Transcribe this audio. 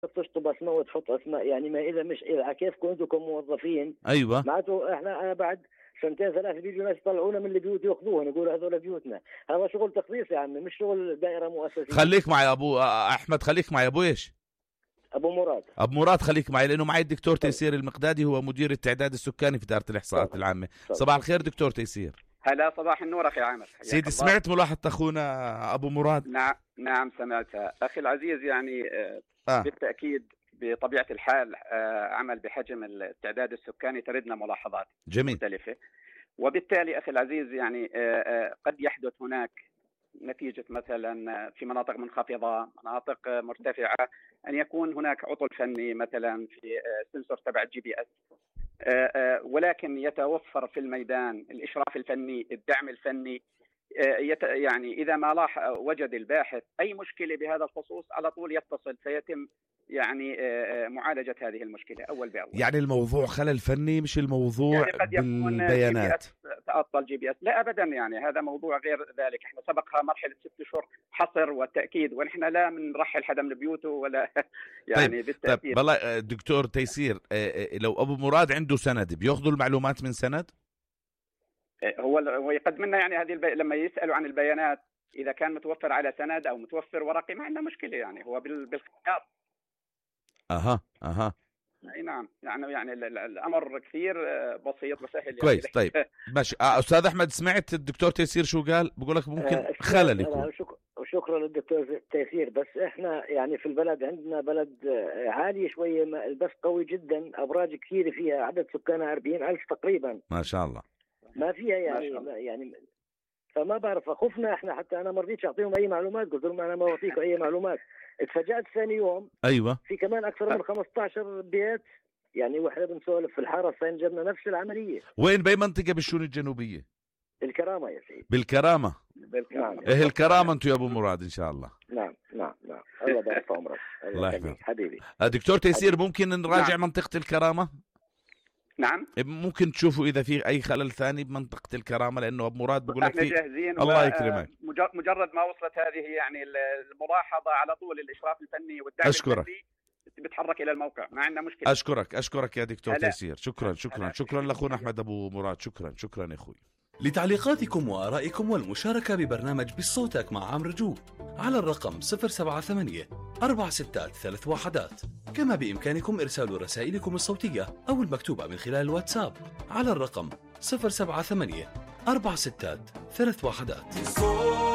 تشطب اسماء وتحط اسماء، يعني ما اذا مش إذا كيفكم انتم كموظفين ايوه معناته احنا بعد سنتين ثلاثه بيجوا ناس يطلعونا من البيوت ياخذوهم يقولوا هذول بيوتنا. هذا شغل تخصيص يا عمي، مش شغل دائره مؤسسيه. خليك معي ابو احمد، خليك معي ابو ايش؟ ابو مراد. ابو مراد خليك معي، لانه معي الدكتور تيسير المقدادي، هو مدير التعداد السكاني في اداره الاحصاءات العامه. صباح الخير دكتور تيسير. هلا صباح النور اخي عامر. سيدي سمعت ملاحظه اخونا ابو مراد؟ نعم سمعتها اخي العزيز. يعني بالتاكيد بطبيعه الحال عمل بحجم التعداد السكاني تردنا ملاحظات جميل مختلفه، وبالتالي اخي العزيز يعني قد يحدث هناك نتيجه مثلا في مناطق منخفضه، مناطق مرتفعه، ان يكون هناك عطل فني مثلا في سنسور تبع الGPS، ولكن يتوفر في الميدان الإشراف الفني، الدعم الفني. يعني إذا ما وجد الباحث أي مشكلة بهذا الخصوص على طول يتصل، سيتم يعني معالجة هذه المشكلة أول بأول. يعني الموضوع خلل فني مش الموضوع يعني قد بالبيانات تعطل GPS، لا أبدا، يعني هذا موضوع غير ذلك. احنا سبقها مرحلة 6 شهور حصر والتأكيد، ونحن لا بنرحل حدا من بيوته ولا يعني طيب بالتأكيد. طيب والله دكتور تيسير، لو أبو مراد عنده سند بياخذوا المعلومات من سند؟ هو يقدم لنا يعني هذه لما يسألوا عن البيانات إذا كان متوفر على سند أو متوفر ورقي ما عندنا مشكلة، يعني هو بالخيار. اها اي نعم، يعني الامر كثير بسيط وسهل. كويس يعني طيب ماشي. استاذ احمد سمعت الدكتور تيسير شو قال؟ بقول لك ممكن خلل يكون. شكرا للدكتور تيسير، بس احنا يعني في البلد عندنا بلد عالي شويه، البث قوي جدا، ابراج كثيره فيها، عدد سكانها 40,000 تقريبا ما شاء الله. ما فيها يعني فما بعرف، خفنا احنا، حتى انا ما رضيتش اعطيهم اي معلومات، قلت لهم انا ما بعطيكم اي معلومات. اتفاجأت ثاني يوم ايوه في كمان اكثر من 15 بيت، يعني واحنا بنسولف في الحاره سنجرنا نفس العمليه. وين باي منطقه بالشؤون الجنوبيه؟ الكرامه يا سيدي. بالكرامه. نعم. ايه الكرامه انتم يا ابو مراد ان شاء الله. نعم الله يبارك في عمرك. الله يحفظك حبيبي. دكتور تيسير ممكن نراجع منطقه الكرامه؟ نعم ممكن تشوفوا اذا في اي خلل ثاني بمنطقه الكرامه، لانه ابو مراد بقول لك احنا جاهزين. الله يكرمك. مجرد ما وصلت هذه يعني الملاحظه على طول الاشراف الفني والدعم الفني بتحرك الى الموقع، ما عندنا مشكله. اشكرك يا دكتور تيسير. شكرا لاخونا احمد ابو مراد. شكرا يا اخوي. لتعليقاتكم وآرائكم والمشاركة ببرنامج بصوتك مع عمرو جو على الرقم 078 463 1. كما بإمكانكم إرسال رسائلكم الصوتية أو المكتوبة من خلال الواتساب على الرقم 078 463 1.